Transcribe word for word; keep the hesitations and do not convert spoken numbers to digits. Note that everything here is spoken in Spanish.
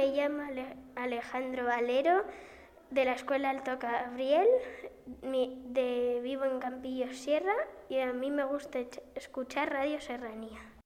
me llamo Ale- Alejandro Valero, de la Escuela Alto Gabriel, mi- de, vivo en Campillos Sierra y a mí me gusta ech- escuchar Radio Serranía.